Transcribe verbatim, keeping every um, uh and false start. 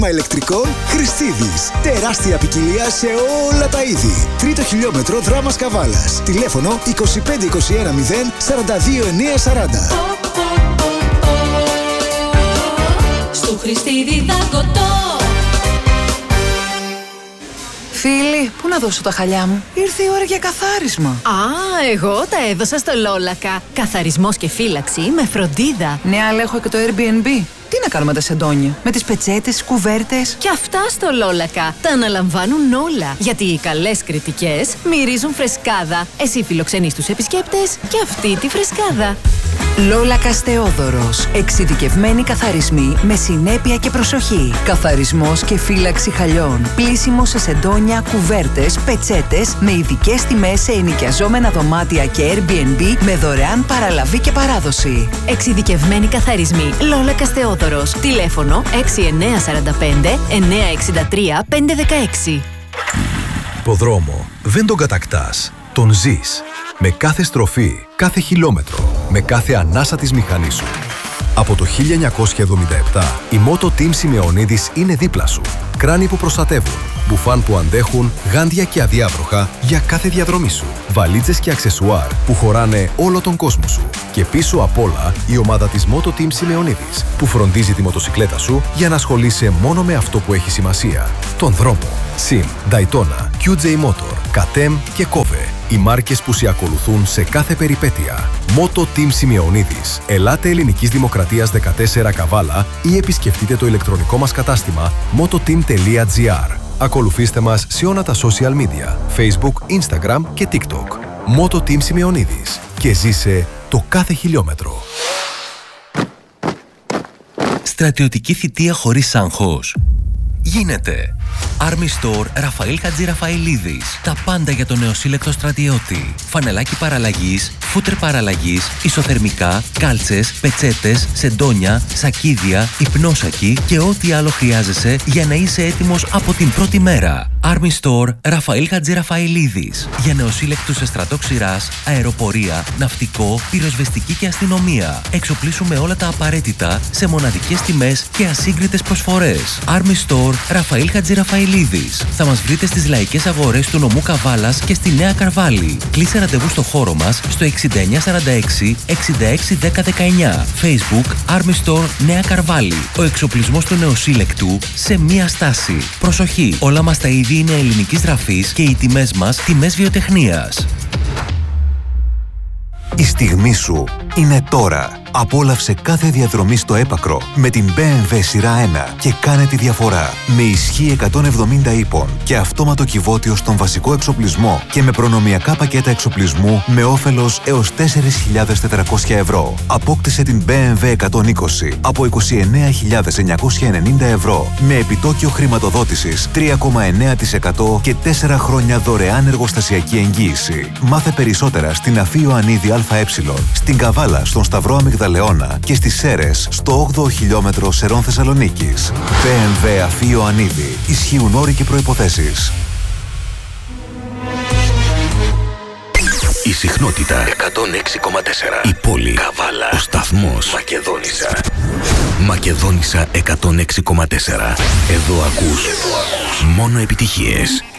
Μα ηλεκτρικών Χριστίδης. Τεράστια ποικιλία σε όλα τα είδη. Τρίτο χιλιόμετρο Δράμας Καβάλας. Τηλέφωνο είκοσι πέντε είκοσι ένα μηδέν σαράντα δύο εννιακόσια σαράντα. Στο Χριστίδη Δαγκωτό. Φίλοι, πού να δώσω τα χαλιά μου? Ήρθε η ώρα για καθάρισμα. Α, εγώ τα έδωσα στο Λόλακα. Καθαρισμός και φύλαξη με φροντίδα. Ναι, αλλά έχω και το Airbnb. Τι να κάνουμε τα σεντόνια? Με τις πετσέτες, τις κουβέρτες. Και αυτά στο Λόλακα. Τα αναλαμβάνουν όλα. Γιατί οι καλές κριτικές μυρίζουν φρεσκάδα. Εσύ φιλοξενείς τους επισκέπτες και αυτή τη φρεσκάδα. Λόλακας Θεόδωρος. Εξειδικευμένοι καθαρισμοί με συνέπεια και προσοχή. Καθαρισμός και φύλαξη χαλιών. Πλύσιμο σε σεντόνια, κουβέρτες, πετσέτες με ειδικές τιμές σε ενοικιαζόμενα δωμάτια και Airbnb με δωρεάν παραλαβή και παράδοση. Εξειδικευμένοι καθαρισμοί. Λόλακας Θεόδωρος. Τηλέφωνο έξι εννιά τέσσερα πέντε εννιά έξι τρία πέντε ένα έξι. Υποδρόμο δεν τον κατακτάς, τον ζεις. Με κάθε στροφή, κάθε χιλιόμετρο, με κάθε ανάσα της μηχανής σου. Από το χίλια εννιακόσια εβδομήντα επτά, η Moto Team Σημεωνίδης είναι δίπλα σου. Κράνη που προστατεύουν, μπουφάν που αντέχουν, γάντια και αδιάβροχα για κάθε διαδρομή σου. Βαλίτσες και αξεσουάρ που χωράνε όλο τον κόσμο σου. Και πίσω απ' όλα, η ομάδα της Moto Team Σημεωνίδης, που φροντίζει τη μοτοσικλέτα σου για να ασχολείσαι μόνο με αυτό που έχει σημασία. Τον δρόμο. Sim, Daytona, κιου τζέι Motor, Κατέμ και Kove. Οι μάρκες που σε ακολουθούν σε κάθε περιπέτεια. Moto Team Σημεωνίδης. Ελάτε Ελληνικής Δημοκρατίας δεκατέσσερα Καβάλα ή επισκεφτείτε το ηλεκτρονικό μας κατάστημα mototeam τελεία gr. Ακολουθήστε μας σε όλα τα social media, Facebook, Instagram και TikTok. Moto Team Σημεωνίδης. Και ζήσε το κάθε χιλιόμετρο. Στρατιωτική θητεία χωρίς άγχος. Γίνεται. Army Store Ραφαήλ Χατζηραφαηλίδης. Τα πάντα για τον νεοσύλλεκτο στρατιώτη. Φανελάκι παραλλαγής, φούτερ παραλλαγής, ισοθερμικά, κάλτσες, πετσέτες, σεντόνια, σακίδια, υπνόσακι και ό,τι άλλο χρειάζεσαι για να είσαι έτοιμος από την πρώτη μέρα. Army Store Ραφαήλ Χατζηραφαηλίδης. Για νεοσύλλεκτους σε στρατό ξηράς, αεροπορία, ναυτικό, πυροσβεστική και αστυνομία. Εξοπλίσουμε όλα τα απαραίτητα σε μοναδικές τιμές και ασύγκριτες προσφορές. Army Store Ραφαήλ Χατζηραφαηλίδης. Θα μας βρείτε στις λαϊκές αγορές του νομού Καβάλας και στη Νέα Καρβάλη. Κλείσε ραντεβού στο χώρο μας στο εξήντα εννιά σαράντα έξι εξήντα έξι δέκα δεκαεννιά. Facebook Army Store Νέα Καρβάλη. Ο εξοπλισμός του νεοσύλλεκτου σε μία στάση. Προσοχή! Όλα μας τα είδη είναι ελληνικής γραφής και οι τιμές μας τιμές βιοτεχνίας. Η στιγμή σου είναι τώρα. Απόλαυσε κάθε διαδρομή στο έπακρο με την μπι εμ ντάμπλιου σειρά ένα και κάνε τη διαφορά. Με ισχύ εκατόν εβδομήντα ύπων και αυτόματο κυβότιο στον βασικό εξοπλισμό και με προνομιακά πακέτα εξοπλισμού με όφελος έως τέσσερις χιλιάδες τετρακόσια ευρώ. Απόκτησε την μπι εμ ντάμπλιου εκατόν είκοσι από είκοσι εννέα χιλιάδες εννιακόσια ενενήντα ευρώ με επιτόκιο χρηματοδότησης τρία κόμμα εννέα τοις εκατό και τέσσερα χρόνια δωρεάν εργοστασιακή εγγύηση. Μάθε περισσότερα στην Αφή Ιωαννίδη ΑΕ, στην Καβάλα, στον Σταυρό Αμυγδαλεώνα και στις Σέρρες, στο όγδοο χιλιόμετρο Σερών Θεσσαλονίκης. μπι εμ ντάμπλιου Αφή Ιωαννίδη. Ισχύουν όροι και προϋποθέσεις. Η συχνότητα εκατόν έξι κόμμα τέσσερα. Η πόλη Καβάλα. Ο σταθμός Μακεδόνισσα. Μακεδόνισσα εκατόν έξι κόμμα τέσσερα. Εδώ ακούς μόνο επιτυχίες.